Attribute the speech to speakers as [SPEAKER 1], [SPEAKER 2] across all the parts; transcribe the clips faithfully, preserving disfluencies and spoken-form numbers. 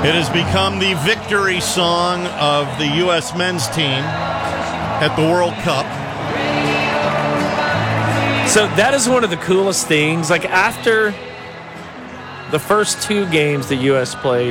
[SPEAKER 1] It has become the victory song of the U S men's team at the World Cup.
[SPEAKER 2] So that is one of the coolest things. Like, after the first two games the U S played,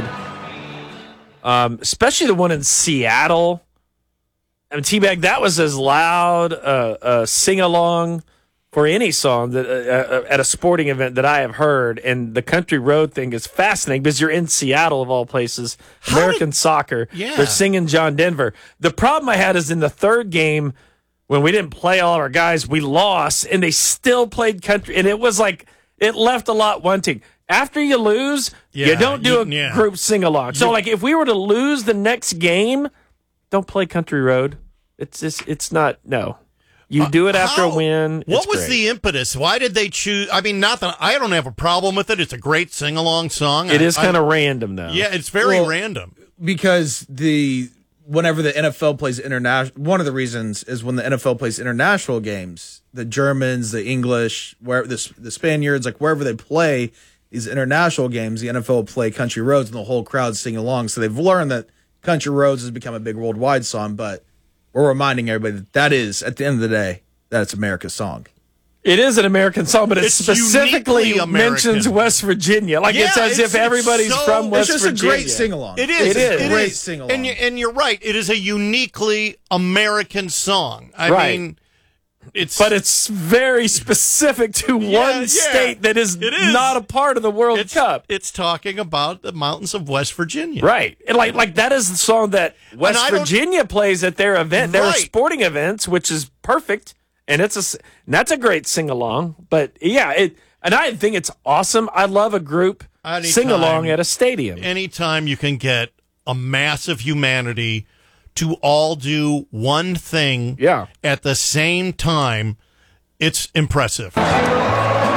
[SPEAKER 2] um, especially the one in Seattle, I mean, T-Bag, that was as loud a uh, uh, sing-along for any song that uh, uh, at a sporting event that I have heard. And the country road thing is fascinating because you're in Seattle, of all places, American did, soccer.
[SPEAKER 1] Yeah.
[SPEAKER 2] They're singing John Denver. The problem I had is in the third game, when we didn't play all our guys, we lost, and they still played country. And it was like, it left a lot wanting. After you lose, yeah, you don't do a
[SPEAKER 1] you, yeah.
[SPEAKER 2] group sing-along. So, like, if we were to lose the next game, don't play country road. It's just, it's not, no. You do it after
[SPEAKER 1] uh,
[SPEAKER 2] a win.
[SPEAKER 1] What
[SPEAKER 2] it's
[SPEAKER 1] was
[SPEAKER 2] great.
[SPEAKER 1] the impetus? Why did they choose? I mean, not that I don't have a problem with it. It's a great sing-along song.
[SPEAKER 2] It
[SPEAKER 1] I,
[SPEAKER 2] is kind of random, though.
[SPEAKER 1] Yeah, it's very
[SPEAKER 3] well,
[SPEAKER 1] random.
[SPEAKER 3] Because the whenever the N F L plays international, one of the reasons is when the N F L plays international games, the Germans, the English, where the the Spaniards, like wherever they play these international games, the N F L will play Country Roads, and the whole crowd sing along. So they've learned that Country Roads has become a big worldwide song, but we're reminding everybody that that is, at the end of the day, that's America's song.
[SPEAKER 2] It is an American song, but it
[SPEAKER 1] It's
[SPEAKER 2] specifically mentions West Virginia. Like,
[SPEAKER 1] yeah,
[SPEAKER 2] it's as
[SPEAKER 1] it's,
[SPEAKER 2] if everybody's
[SPEAKER 1] so,
[SPEAKER 2] from West
[SPEAKER 3] Virginia. It's just
[SPEAKER 2] Virginia.
[SPEAKER 3] a great sing-along.
[SPEAKER 1] It is.
[SPEAKER 2] It is.
[SPEAKER 1] It
[SPEAKER 3] great
[SPEAKER 1] is.
[SPEAKER 3] sing-along.
[SPEAKER 1] And, you, and you're right. It is a uniquely American song. I
[SPEAKER 2] Right.
[SPEAKER 1] mean, it's...
[SPEAKER 2] But it's very specific to
[SPEAKER 1] Yeah,
[SPEAKER 2] one
[SPEAKER 1] yeah.
[SPEAKER 2] state that is,
[SPEAKER 1] It is.
[SPEAKER 2] not a part of the World
[SPEAKER 1] it's,
[SPEAKER 2] Cup.
[SPEAKER 1] It's talking about the mountains of West Virginia.
[SPEAKER 2] Right. And like like that is the song that West
[SPEAKER 1] I don't-
[SPEAKER 2] Virginia plays at their event, their
[SPEAKER 1] Right.
[SPEAKER 2] sporting events, which is perfect. And it's a and that's a great sing along. But yeah, it and I think it's awesome. I love a group
[SPEAKER 1] Anytime.
[SPEAKER 2] sing along at a stadium.
[SPEAKER 1] Anytime you can get a mass of humanity to all do one thing
[SPEAKER 2] Yeah.
[SPEAKER 1] at the same time, it's impressive.